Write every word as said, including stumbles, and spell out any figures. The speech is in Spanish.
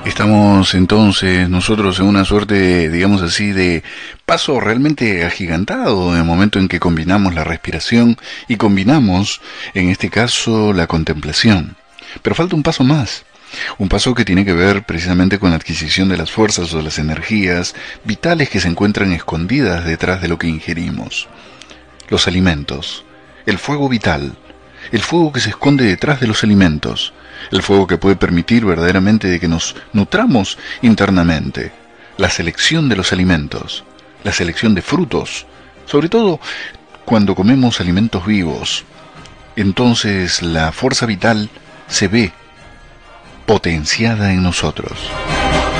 Estamos entonces nosotros en una suerte, digamos así, de paso realmente agigantado en el momento en que combinamos la respiración y combinamos, en este caso, la contemplación. Pero falta un paso más, un paso que tiene que ver precisamente con la adquisición de las fuerzas o las energías vitales que se encuentran escondidas detrás de lo que ingerimos. Los alimentos, el fuego vital, el fuego que se esconde detrás de los alimentos, el fuego que puede permitir verdaderamente de que nos nutramos internamente, la selección de los alimentos, la selección de frutos, sobre todo cuando comemos alimentos vivos. Entonces la fuerza vital se ve potenciada en nosotros.